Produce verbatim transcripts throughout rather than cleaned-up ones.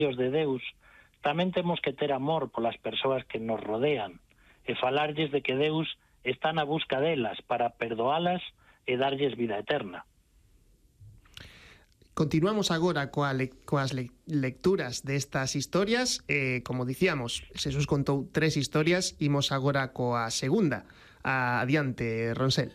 fillos de Deus, tamén temos que ter amor polas persoas que nos rodean e falarlles de que Deus está na busca delas para perdoalas e darlles vida eterna. Continuamos agora coa le coas le lecturas destas historias. Eh, como dicíamos, Xesús contou tres historias, imos agora coa segunda. Adiante, Ronsel.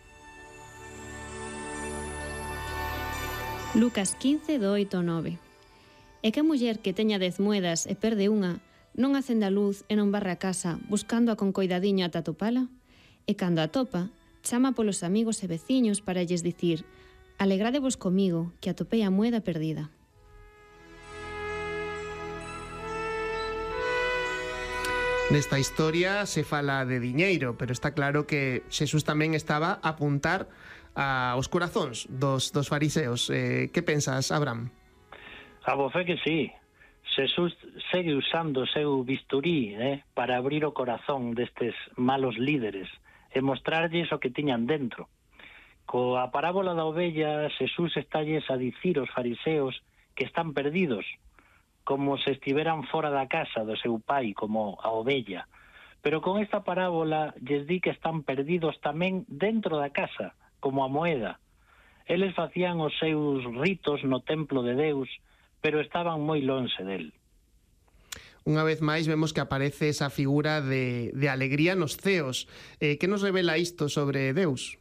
Lucas quince, do oito ao nove. E que muller que teña dez moedas e perde unha, non acende a luz e non barre a casa, buscándoa con coidadiño ata atopala? E cando a atopa, chama polos amigos e veciños para lles dicir: alegradevos comigo, que atopei a moeda perdida. Nesta historia se fala de diñeiro, pero está claro que Xesús tamén estaba a apuntar aos corazóns dos, dos fariseos. Eh, que pensas, Abraham? A voce que sí. Xesús segue usando o seu bisturí eh, para abrir o corazón destes malos líderes e mostrarlles o que tiñan dentro. Coa parábola da ovella, Xesús estalles a dicir aos fariseos que están perdidos, como se estiveran fora da casa do seu pai, como a ovella. Pero con esta parábola lles di que están perdidos tamén dentro da casa, como a moeda. Eles facían os seus ritos no templo de Deus, pero estaban moi lonxe del. Unha vez máis vemos que aparece esa figura de, de alegría nos ceos. Eh, que nos revela isto sobre Deus?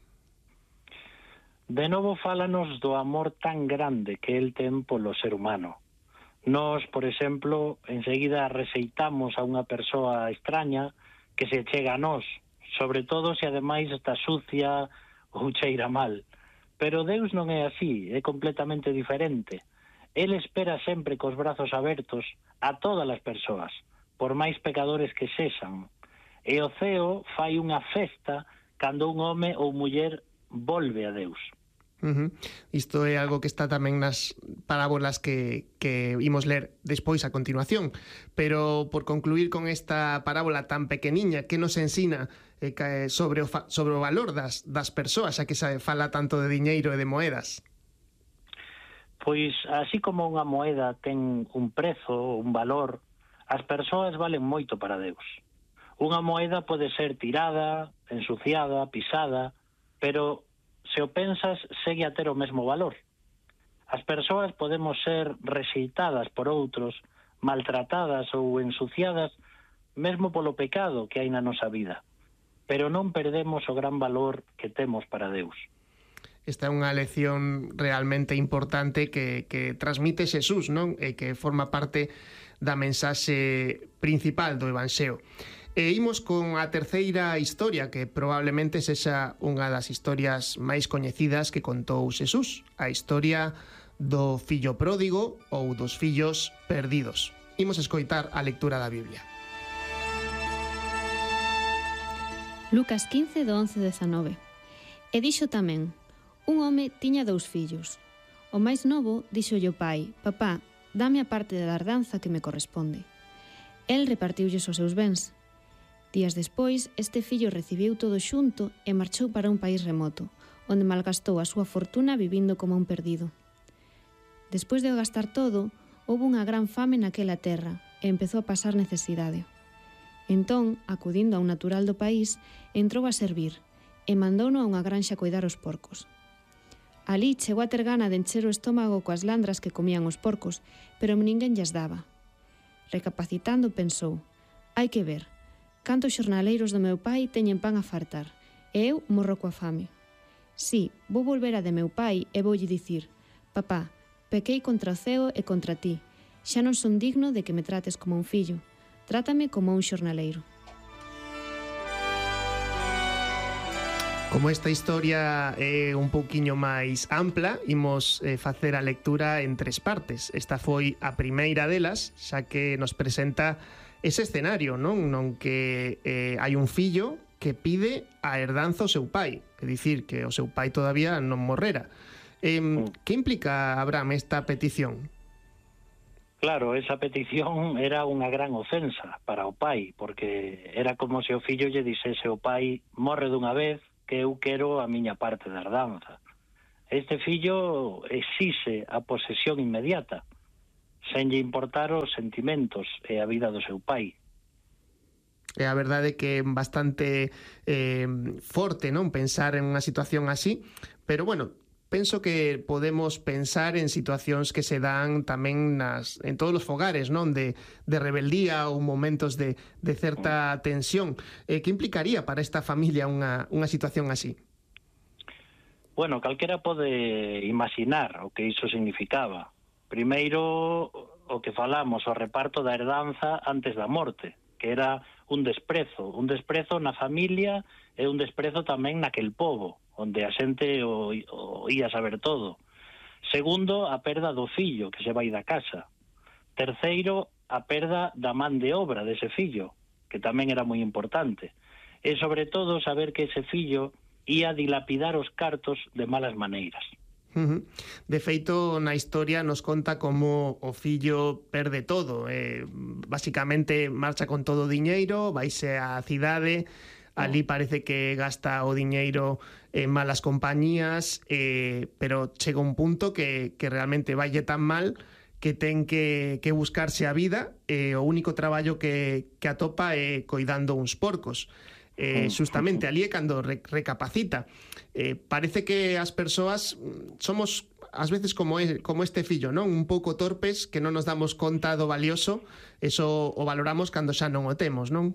De novo fálanos do amor tan grande que el ten polo ser humano. Nós, por exemplo, enseguida rexeitamos a unha persoa extraña que se chega a nós, sobre todo se ademais está sucia ou cheira mal. Pero Deus non é así, é completamente diferente. El espera sempre cos brazos abertos a todas as persoas, por máis pecadores que sexan. E o ceo fai unha festa cando un home ou muller volve a Deus. Uh-huh. Isto é algo que está tamén nas parábolas que, que imos ler despois a continuación. Pero por concluir con esta parábola tan pequeniña, que nos ensina eh, sobre, o fa, sobre o valor das, das persoas, xa que se fala tanto de diñeiro e de moedas? Pois, así como unha moeda ten un prezo, un valor, as persoas valen moito para Deus. Unha moeda pode ser tirada, ensuciada, pisada, pero se o pensas, segue a ter o mesmo valor. As persoas podemos ser rexeitadas por outros, maltratadas ou ensuciadas, mesmo polo pecado que hai na nosa vida. Pero non perdemos o gran valor que temos para Deus. Esta é unha lección realmente importante que, que transmite Xesús, non? E que forma parte da mensaxe principal do Evanxeo. E imos con a terceira historia, que probablemente sexa unha das historias máis coñecidas que contou Xesús, a historia do fillo pródigo ou dos fillos perdidos. Imos escoitar a lectura da Biblia. Lucas quince, do once ao dezanove. E dixo tamén: un home tiña dous fillos. O máis novo díxolle o pai: papá, dame a parte da herdanza que me corresponde. El repartiulles os seus bens. Días despois, este fillo recibiu todo xunto e marchou para un país remoto, onde malgastou a súa fortuna vivindo como un perdido. Despois de o gastar todo, houbo unha gran fame naquela terra e empezou a pasar necesidade. Entón, acudindo a un natural do país, entrou a servir e mandouno a unha granxa coidar os porcos. Alí chegou a ter gana de encher o estómago coas landras que comían os porcos, pero ninguén lles daba. Recapacitando, pensou: hai que ver, cantos xornaleiros do meu pai teñen pan a fartar, e eu morro coa fame. Si, vou volver a de meu pai e voulle dicir: papá, pequei contra o ceo e contra ti, xa non son digno de que me trates como un fillo, trátame como un xornaleiro. Como esta historia é un pouquiño máis ampla, imos eh, facer a lectura en tres partes. Esta foi a primeira delas, xa que nos presenta ese escenario, non? Non que eh, hai un fillo que pide a herdanza ao seu pai, é dicir, que o seu pai todavía non morrera. Eh, que implica, Abraham, esta petición? Claro, esa petición era unha gran ofensa para o pai, porque era como se o fillo lle dixese ao pai: morre dunha vez, que eu quero a miña parte da herdanza. Este fillo exixe a posesión inmediata. sen lle importar os sentimentos e a vida do seu pai. É a verdade que é bastante eh, forte, non, pensar en unha situación así, pero bueno, penso que podemos pensar en situacións que se dan tamén nas, en todos os fogares, non, de, de rebeldía ou momentos de, de certa tensión. Eh, que implicaría para esta familia unha, unha situación así? Bueno, calquera pode imaginar o que iso significaba. Primeiro, o que falamos, o reparto da herdanza antes da morte, que era un desprezo, un desprezo na familia e un desprezo tamén naquel pobo, onde a xente o, o ia saber todo. Segundo, a perda do fillo que se vai da casa. Terceiro, a perda da man de obra dese fillo, que tamén era moi importante. E, sobre todo, saber que ese fillo ia dilapidar os cartos de malas maneiras. Uh-huh. De feito, na historia nos conta como o fillo perde todo. Eh, basicamente, marcha con todo o diñeiro, vaise á cidade, ali parece que gasta o diñeiro en malas compañías, eh, pero chega un punto que, que realmente vaille tan mal que ten que, que buscarse a vida, e eh, o único traballo que, que atopa é coidando uns porcos. Eh, justamente ali é cando re, recapacita. Eh, parece que as persoas somos ás veces como, é, como este fillo, non? Un pouco torpes, que non nos damos conta do valioso, eso o valoramos cando xa non o temos, non?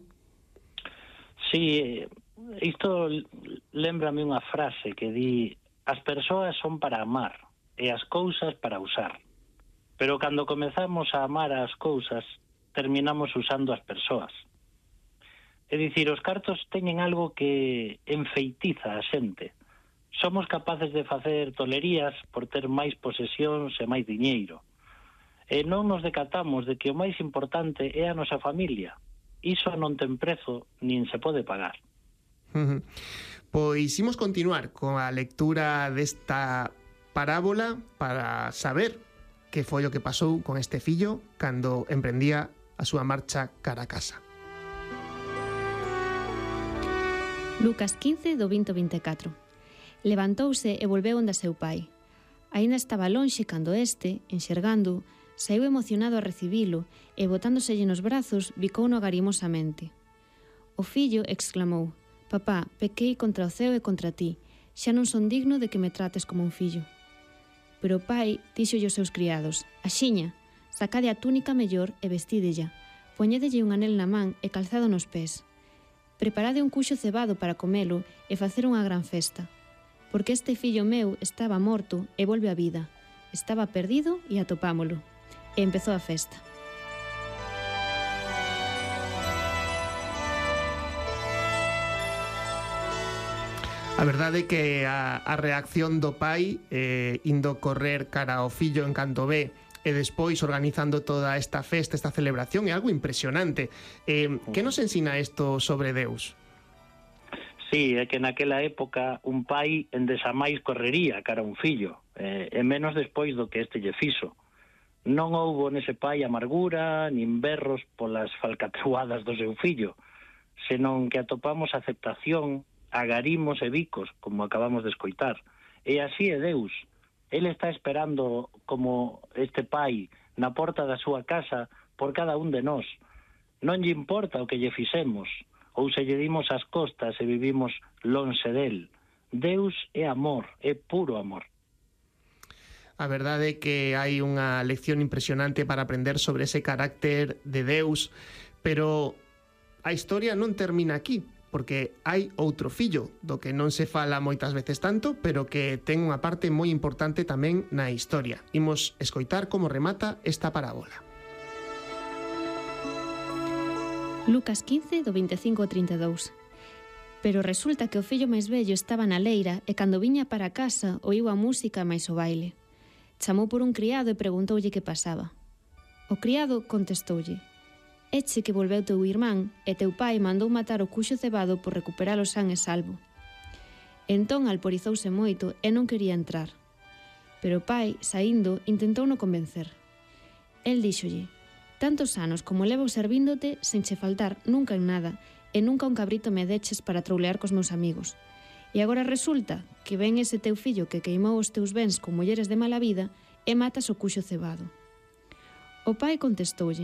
Sí, isto lembrame unha frase que di: as persoas son para amar e as cousas para usar. Pero cando comezamos a amar as cousas, terminamos usando as persoas. É dicir, os cartos teñen algo que enfeitiza a xente. Somos capaces de facer tolerías por ter máis posesións e máis diñeiro. E non nos decatamos de que o máis importante é a nosa familia. Iso non ten prezo, nin se pode pagar. Uh-huh. Pois imos continuar coa lectura desta parábola para saber que foi o que pasou con este fillo cando emprendía a súa marcha cara a casa. Lucas quince, do vinte ao vinte e catro. Levantouse e volveu onde seu pai. Aínda estaba lonxe cando este, enxergando, saiu emocionado a recibilo e, botándoselle nos brazos, bicouno agarimosamente. O fillo exclamou: «Papá, pequei contra o ceo e contra ti, xa non son digno de que me trates como un fillo». Pero o pai díxolle aos seus criados: «Axiña, sacade a túnica mellor e vestídella, poñédelle un anel na man e calzado nos pés. Preparade un cuxo cebado para comelo e facer unha gran festa, porque este fillo meu estaba morto e volve á vida, estaba perdido e atopámolo». E empezou a festa. A verdade é que a, a reacción do pai eh, indo correr cara ao fillo en canto ve e despois organizando toda esta festa, esta celebración, é algo impresionante. Eh, que nos ensina isto sobre Deus? Sí, é que naquela época un pai endesamais correría cara a un fillo, eh, e menos despois do que este lle fixo. Non houbo nese pai amargura, nin berros polas falcatruadas do seu fillo, senón que atopamos aceptación, agarimos e bicos, como acabamos de escoitar. E así é Deus. Ele está esperando, como este pai, na porta da súa casa por cada un de nós. Non lle importa o que lle fixemos, ou se lle dimos as costas e vivimos lonxe del. Deus é amor, é puro amor. A verdade é que hai unha lección impresionante para aprender sobre ese carácter de Deus, pero a historia non termina aquí, porque hai outro fillo do que non se fala moitas veces tanto, pero que ten unha parte moi importante tamén na historia. Imos escoitar como remata esta parábola. Lucas quince, do vinte e cinco ao trinta e dous. Pero resulta que o fillo máis vello estaba na leira e cando viña para casa oíu a música e máis o baile. Chamou por un criado e preguntoulle que pasaba. O criado contestoulle: «Eche que volveu teu irmán e teu pai mandou matar o cuxo cebado por recuperar o san e salvo». Entón alporizouse moito e non quería entrar. Pero o pai, saindo, intentou no convencer. El díxolle: «Tantos anos como levo servíndote sen che faltar nunca en nada e nunca un cabrito me deches para troulear cos meus amigos. E agora resulta que ven ese teu fillo que queimou os teus bens con mulleres de mala vida e matas o cuxo cebado». O pai contestoulle: